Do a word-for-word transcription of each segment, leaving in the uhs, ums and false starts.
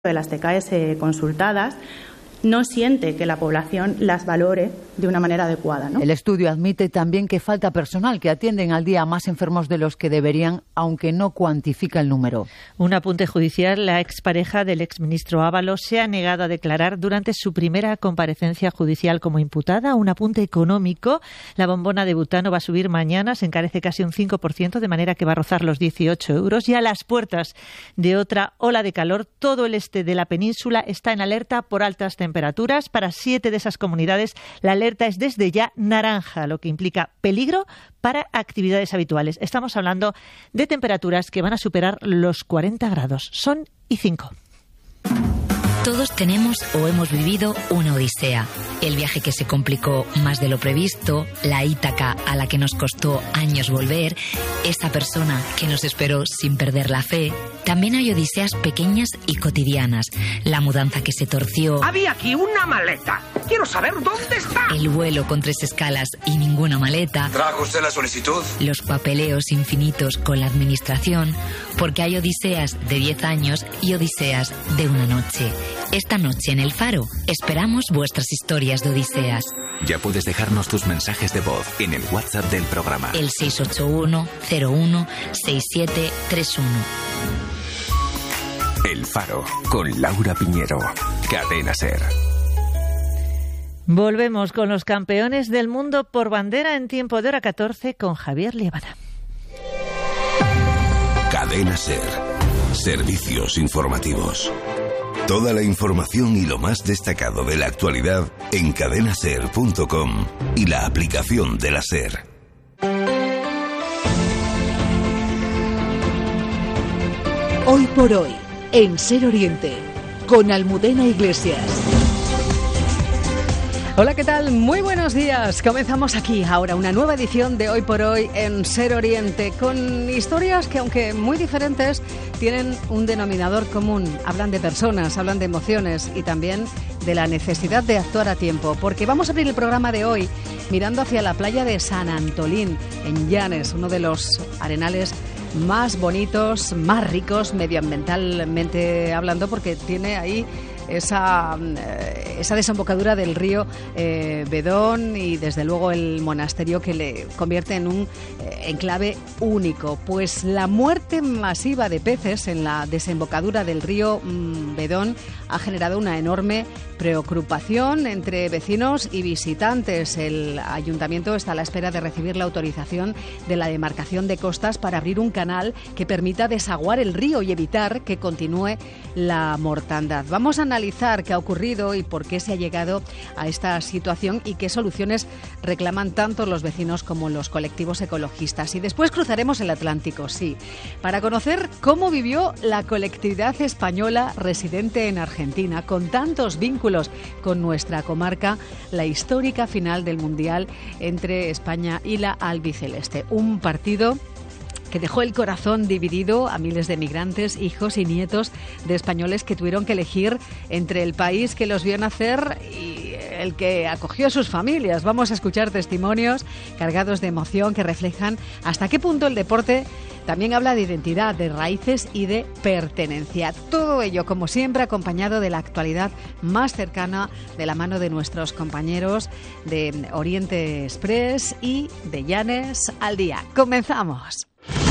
de las T K S consultadas no siente que la población las valore de una manera adecuada, ¿no? El estudio admite también que falta personal, que atienden al día a más enfermos de los que deberían, aunque no cuantifica el número. Un apunte judicial: la expareja del exministro Ábalos se ha negado a declarar durante su primera comparecencia judicial como imputada. Un apunte económico: la bombona de butano va a subir mañana, se encarece casi un cinco por ciento, de manera que va a rozar los dieciocho euros. Y a las puertas de otra ola de calor, todo el este de la península está en alerta por altas temperaturas. temperaturas. Para siete de esas comunidades la alerta es desde ya naranja, lo que implica peligro para actividades habituales. Estamos hablando de temperaturas que van a superar los cuarenta grados. Son y cinco. Todos tenemos o hemos vivido una odisea. El viaje que se complicó más de lo previsto, la Ítaca a la que nos costó años volver, esa persona que nos esperó sin perder la fe. También hay odiseas pequeñas y cotidianas. La mudanza que se torció. Había aquí una maleta. Quiero saber dónde está. El vuelo con tres escalas y ninguna maleta. ¿Trajo usted la solicitud? Los papeleos infinitos con la administración. Porque hay odiseas de diez años y odiseas de una noche. Esta noche en El Faro esperamos vuestras historias de odiseas. Ya puedes dejarnos tus mensajes de voz en el WhatsApp del programa. El seis ocho uno cero uno seis siete tres uno. El Faro, con Laura Piñero. Cadena SER. Volvemos con los campeones del mundo por bandera en tiempo de hora catorce con Javier Liebada. Cadena SER. Servicios informativos. Toda la información y lo más destacado de la actualidad en cadena ser punto com y la aplicación de la SER. Hoy por hoy, en SER Oriente, con Almudena Iglesias. Hola, ¿qué tal? Muy buenos días. Comenzamos aquí ahora una nueva edición de Hoy por Hoy en SER Oriente, con historias que, aunque muy diferentes, tienen un denominador común. Hablan de personas, hablan de emociones y también de la necesidad de actuar a tiempo, porque vamos a abrir el programa de hoy mirando hacia la playa de San Antolín, en Llanes, uno de los arenales más bonitos, más ricos medioambientalmente hablando, porque tiene ahí esa, esa desembocadura del río eh, Bedón y desde luego el monasterio que le convierte en un eh, enclave único. Pues la muerte masiva de peces en la desembocadura del río mm, Bedón ha generado una enorme preocupación entre vecinos y visitantes. El ayuntamiento está a la espera de recibir la autorización de la demarcación de costas para abrir un canal que permita desaguar el río y evitar que continúe la mortandad. Vamos a analizar qué ha ocurrido y por qué se ha llegado a esta situación y qué soluciones reclaman tanto los vecinos como los colectivos ecologistas. Y después cruzaremos el Atlántico, sí, para conocer cómo vivió la colectividad española residente en Argentina, con tantos vínculos con nuestra comarca, la histórica final del Mundial entre España y la albiceleste. Un partido que dejó el corazón dividido a miles de migrantes, hijos y nietos de españoles que tuvieron que elegir entre el país que los vio nacer y el que acogió a sus familias. Vamos a escuchar testimonios cargados de emoción que reflejan hasta qué punto el deporte también habla de identidad, de raíces y de pertenencia. Todo ello, como siempre, acompañado de la actualidad más cercana de la mano de nuestros compañeros de Oriente Express y de Llanes al Día. ¡Comenzamos!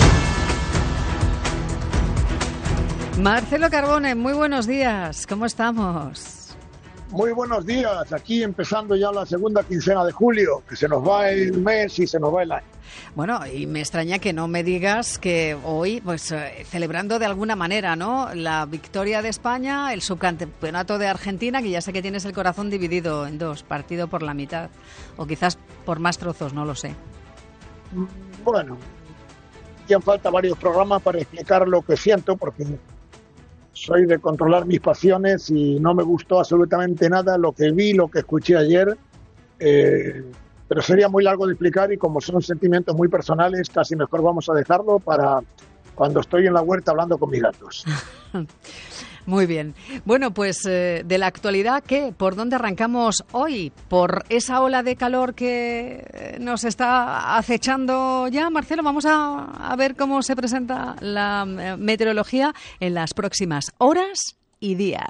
Marcelo Carbone, muy buenos días. ¿Cómo estamos? Muy buenos días. Aquí empezando ya la segunda quincena de julio, que se nos va el mes y se nos va el año. Bueno, y me extraña que no me digas que hoy, pues eh, celebrando de alguna manera, ¿no?, la victoria de España, el subcampeonato de Argentina, que ya sé que tienes el corazón dividido en dos, partido por la mitad, o quizás por más trozos, no lo sé. Bueno, hacían falta varios programas para explicar lo que siento, porque soy de controlar mis pasiones y no me gustó absolutamente nada lo que vi, lo que escuché ayer, eh, pero sería muy largo de explicar y como son sentimientos muy personales, casi mejor vamos a dejarlo para cuando estoy en la huerta hablando con mis gatos. Muy bien. Bueno, pues eh, de la actualidad, ¿qué? ¿Por dónde arrancamos hoy? ¿Por esa ola de calor que nos está acechando ya, Marcelo? Vamos a, a ver cómo se presenta la eh, meteorología en las próximas horas y Díaz.